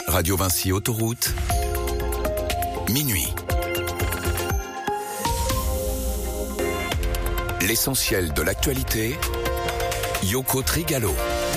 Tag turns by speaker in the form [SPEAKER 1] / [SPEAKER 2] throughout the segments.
[SPEAKER 1] Radio Vinci Autoroute, minuit. L'essentiel de l'actualité, Yoko Trigalo.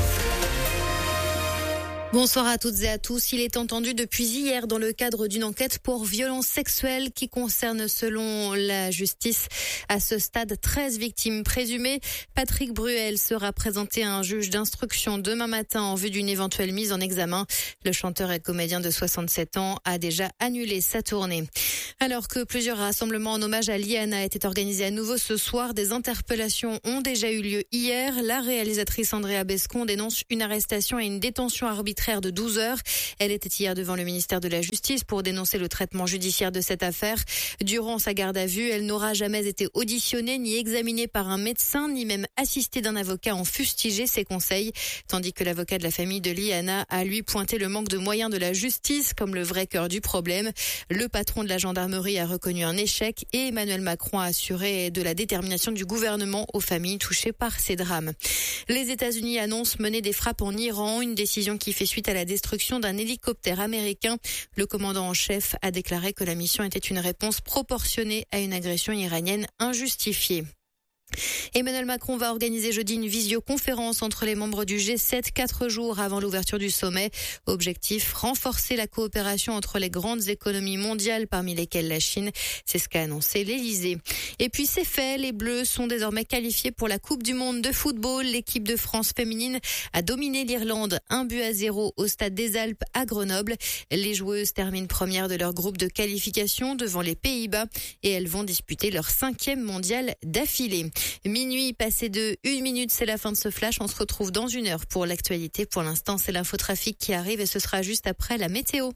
[SPEAKER 2] Bonsoir à toutes et à tous. Il est entendu depuis hier dans le cadre d'une enquête pour violences sexuelles qui concerne, selon la justice, à ce stade 13 victimes présumées. Patrick Bruel sera présenté à un juge d'instruction demain matin en vue d'une éventuelle mise en examen. Le chanteur et comédien de 67 ans a déjà annulé sa tournée. Alors que plusieurs rassemblements en hommage à Liana étaient organisés à nouveau ce soir, des interpellations ont déjà eu lieu hier. La réalisatrice Andrea Bescon dénonce une arrestation et une détention arbitraire de 12 heures. Elle était hier devant le ministère de la Justice pour dénoncer le traitement judiciaire de cette affaire. Durant sa garde à vue, elle n'aura jamais été auditionnée, ni examinée par un médecin, ni même assistée d'un avocat en fustiger ses conseils. Tandis que l'avocat de la famille de Liana a lui pointé le manque de moyens de la justice comme le vrai cœur du problème. Le patron de la gendarmerie a reconnu un échec et Emmanuel Macron a assuré de la détermination du gouvernement aux familles touchées par ces drames. Les États-Unis annoncent mener des frappes en Iran, une décision qui fait suite à la destruction d'un hélicoptère américain. Le commandant en chef a déclaré que la mission était une réponse proportionnée à une agression iranienne injustifiée. Emmanuel Macron va organiser jeudi une visioconférence entre les membres du G7 4 jours avant l'ouverture du sommet. Objectif, renforcer la coopération entre les grandes économies mondiales, parmi lesquelles la Chine. C'est ce qu'a annoncé l'Elysée. Et puis c'est fait, les Bleus sont désormais qualifiés pour la Coupe du Monde de football. L'équipe de France féminine a dominé l'Irlande 1-0 au Stade des Alpes à Grenoble. Les joueuses terminent premières de leur groupe de qualification devant les Pays-Bas et elles vont disputer leur 5e mondial d'affilée. Minuit passé de 1 minute, c'est la fin de ce flash. On se retrouve dans 1 heure pour l'actualité. Pour l'instant, c'est l'infotrafic qui arrive et ce sera juste après la météo.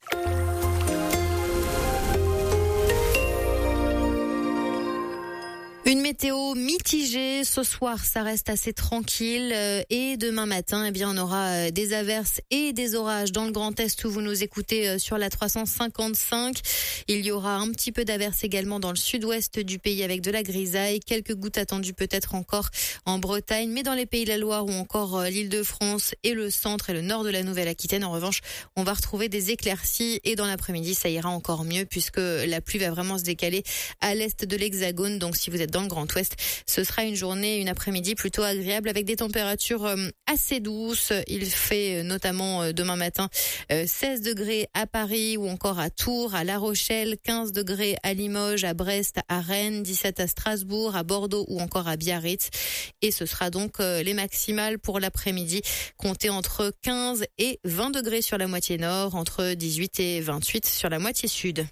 [SPEAKER 2] Une météo mitigée. Ce soir, ça reste assez tranquille. Et demain matin, on aura des averses et des orages dans le Grand Est où vous nous écoutez sur la 355. Il y aura un petit peu d'averses également dans le sud-ouest du pays avec de la grisaille. Quelques gouttes attendues peut-être encore en Bretagne. Mais dans les Pays de la Loire ou encore l'Île-de-France et le centre et le nord de la Nouvelle-Aquitaine, en revanche, on va retrouver des éclaircies. Et dans l'après-midi, ça ira encore mieux puisque la pluie va vraiment se décaler à l'est de l'Hexagone. Donc si vous êtes dans le Grand Ouest, ce sera une journée, une après-midi plutôt agréable avec des températures assez douces. Il fait notamment demain matin 16 degrés à Paris ou encore à Tours, à La Rochelle, 15 degrés à Limoges, à Brest, à Rennes, 17 à Strasbourg, à Bordeaux ou encore à Biarritz. Et ce sera donc les maximales pour l'après-midi, comptez entre 15 et 20 degrés sur la moitié nord, entre 18 et 28 sur la moitié sud.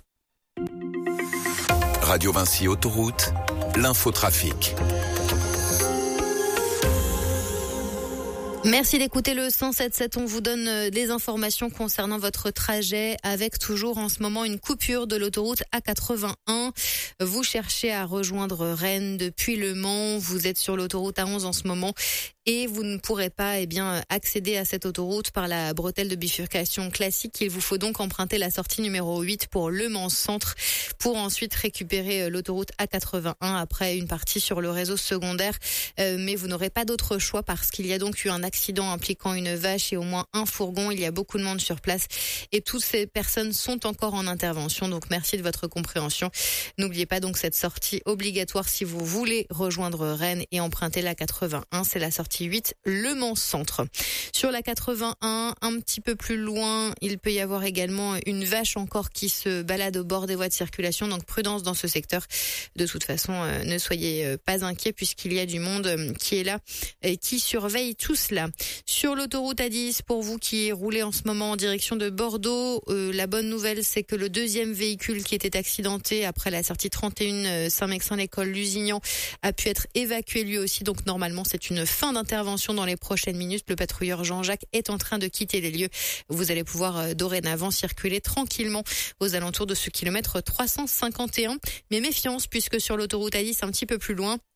[SPEAKER 1] Radio Vinci Autoroute, l'infotrafic.
[SPEAKER 2] Merci d'écouter le 107.7. On vous donne des informations concernant votre trajet avec toujours en ce moment une coupure de l'autoroute A81. Vous cherchez à rejoindre Rennes depuis Le Mans. Vous êtes sur l'autoroute A11 en ce moment et vous ne pourrez pas accéder à cette autoroute par la bretelle de bifurcation classique. Il vous faut donc emprunter la sortie numéro 8 pour Le Mans Centre pour ensuite récupérer l'autoroute A81 après une partie sur le réseau secondaire. Mais vous n'aurez pas d'autre choix parce qu'il y a donc eu un accident impliquant une vache et au moins un fourgon. Il y a beaucoup de monde sur place et toutes ces personnes sont encore en intervention. Donc merci de votre compréhension. N'oubliez pas donc cette sortie obligatoire si vous voulez rejoindre Rennes et emprunter la 81. C'est la sortie 8, Le Mans Centre. Sur la 81, un petit peu plus loin, il peut y avoir également une vache encore qui se balade au bord des voies de circulation. Donc prudence dans ce secteur. De toute façon, ne soyez pas inquiets puisqu'il y a du monde qui est là et qui surveille tout cela. Sur l'autoroute A10, pour vous qui roulez en ce moment en direction de Bordeaux, la bonne nouvelle, c'est que le deuxième véhicule qui était accidenté après la sortie 31 Saint-Mexin-l'École Lusignan a pu être évacué lui aussi. Donc normalement, c'est une fin d'intervention dans les prochaines minutes. Le patrouilleur Jean-Jacques est en train de quitter les lieux. Vous allez pouvoir dorénavant circuler tranquillement aux alentours de ce kilomètre 351. Mais méfiance puisque sur l'autoroute A10, un petit peu plus loin,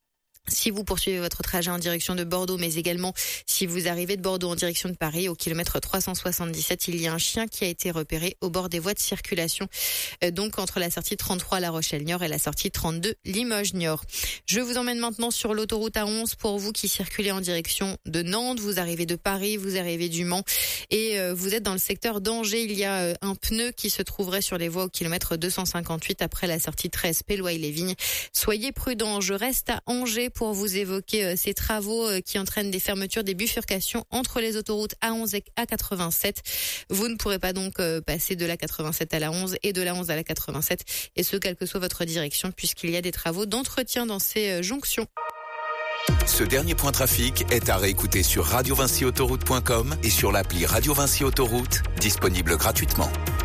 [SPEAKER 2] Si vous poursuivez votre trajet en direction de Bordeaux, mais également si vous arrivez de Bordeaux en direction de Paris, au kilomètre 377, il y a un chien qui a été repéré au bord des voies de circulation, donc entre la sortie 33 La Rochelle-Niort et la sortie 32 Limoges-Niort. Je vous emmène maintenant sur l'autoroute A11 pour vous qui circulez en direction de Nantes. Vous arrivez de Paris, vous arrivez du Mans et vous êtes dans le secteur d'Angers. Il y a un pneu qui se trouverait sur les voies au kilomètre 258 après la sortie 13 Péloy-les-Vignes. Soyez prudents. Je reste à Angers pour vous évoquer ces travaux qui entraînent des fermetures des bifurcations entre les autoroutes A11 et A87. Vous ne pourrez pas donc passer de la 87 à la 11 et de la 11 à la 87, et ce, quelle que soit votre direction, puisqu'il y a des travaux d'entretien dans ces jonctions.
[SPEAKER 1] Ce dernier point trafic est à réécouter sur radiovincyautoroute.com et sur l'appli Radio Vinci Autoroute, disponible gratuitement.